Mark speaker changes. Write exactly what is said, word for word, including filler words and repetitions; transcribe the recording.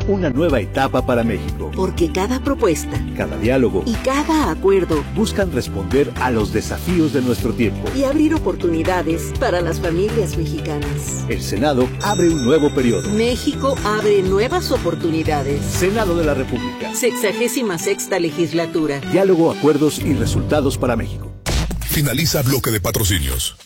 Speaker 1: una nueva etapa para México.
Speaker 2: Porque cada propuesta,
Speaker 1: cada diálogo
Speaker 2: y cada acuerdo
Speaker 1: buscan responder a los desafíos de nuestro tiempo
Speaker 2: y abrir oportunidades para las familias mexicanas.
Speaker 1: El Senado abre un nuevo periodo.
Speaker 2: México abre nuevas oportunidades.
Speaker 1: Senado de la República.
Speaker 2: Sexagésima sexta legislatura.
Speaker 1: Diálogo, acuerdos y resultados para México.
Speaker 3: Finaliza bloque de patrocinios.